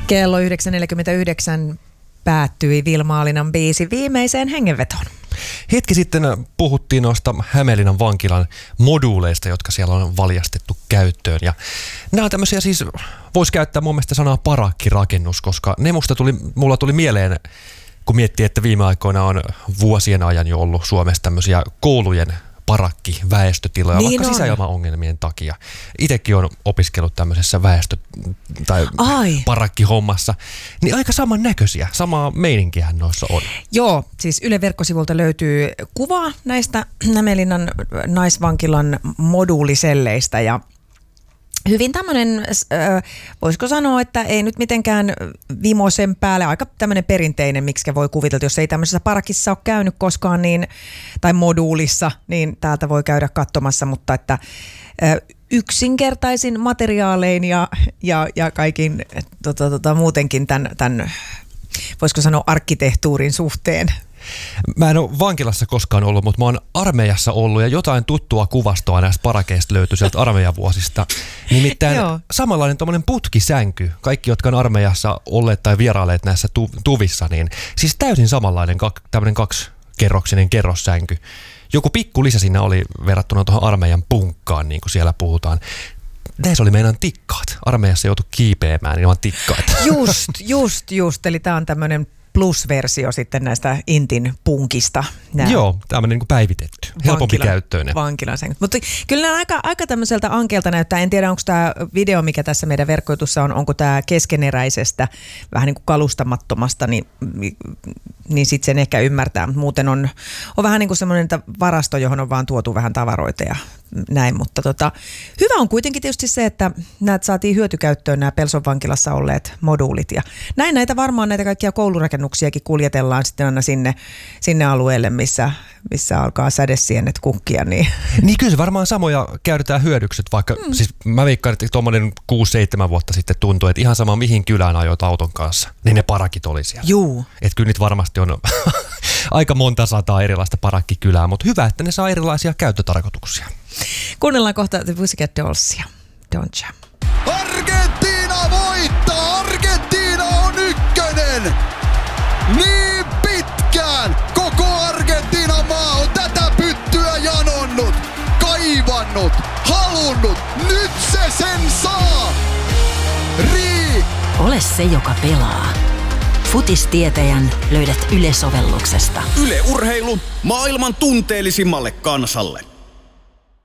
Kello 9.49 päättyi Vilma-Alinan biisi viimeiseen hengenvetoon. Hetki sitten puhuttiin noista Hämeenlinnan vankilan moduuleista, jotka siellä on valjastettu käyttöön. Ja nämä on tämmöisiä siis, voisi käyttää mun mielestä sanaa parakkirakennus, koska ne mulla tuli mieleen, kun miettii, että viime aikoina on vuosien ajan jo ollut Suomessa tämmöisiä koulujen parakkiväestötiloja, niin vaikka sisäilmaongelmien takia. Itsekin olen opiskellut tämmöisessä tai parakkihommassa. Niin aika samannäköisiä, samaa meininkiähän noissa on. Joo, siis Yle verkkosivulta löytyy kuva näistä Hämeenlinnan naisvankilan moduuliselleistä ja hyvin tämmöinen, voisiko sanoa, että ei nyt mitenkään vimosen päälle, aika tämmöinen perinteinen, miksi voi kuvitella, jos ei tämmöisessä parakissa ole käynyt koskaan, niin, tai moduulissa, niin täältä voi käydä katsomassa, mutta että yksinkertaisin materiaalein ja kaikin muutenkin tämän, voisiko sanoa arkkitehtuurin suhteen. Mä en ole vankilassa koskaan ollut, mutta mä oon armeijassa ollut ja jotain tuttua kuvastoa näistä parakeista löytyi sieltä armeijavuosista. Nimittäin samanlainen tommoinen putkisänky, kaikki jotka on armeijassa olleet tai vierailleet näissä tuvissa, niin siis täysin samanlainen tämmöinen kaksikerroksinen kerrossänky. Joku pikku lisä siinä oli verrattuna tuohon armeijan punkkaan, niin kuin siellä puhutaan. Näissä oli meidän tikkaat. Armeijassa joutui kiipeämään ilman tikkaita. Just. Eli tää on tämmöinen plus-versio sitten näistä Intin punkista. Joo, tämmöinen niin päivitetty, helpompi käyttöinen. Vankilan. Mutta kyllä nämä aika tämmöiseltä ankeelta näyttää. En tiedä, onko tämä video, mikä tässä meidän verkkoitussa on, onko tämä keskeneräisestä, vähän niin kuin kalustamattomasta, niin sitten sen ehkä ymmärtää. Muuten on vähän niin kuin semmoinen varasto, johon on vaan tuotu vähän tavaroita ja näin. Mutta hyvä on kuitenkin tietysti se, että saatiin hyötykäyttöön nämä Pelson vankilassa olleet moduulit. Ja näitä varmaan näitä kaikkia koulurakennuksiakin kuljetellaan sitten aina sinne alueelle, missä alkaa sädesienet kukkia. Niin kyllä se varmaan samoja käytetään hyödykset, vaikka siis mä veikkaan, että tuommoinen 6-7 vuotta sitten tuntui, että ihan sama mihin kylään ajoit auton kanssa, niin ne parakit oli siellä. Juu. Että kyllä nyt varmasti on aika monta sataa erilaista parakkikylää, mutta hyvä, että ne saa erilaisia käyttötarkoituksia. Kuunnellaan kohta The Pussycat Dollsia. Don'tcha. Argentiina voittaa! Argentiina on ykkönen! Niin pitkään koko Argentiinan maa on tätä pyttyä janonnut, kaivannut, halunnut. Nyt se sen saa! Ole se, joka pelaa. Futistietäjän löydät Yle-sovelluksesta. Yle Urheilu maailman tunteellisimmalle kansalle.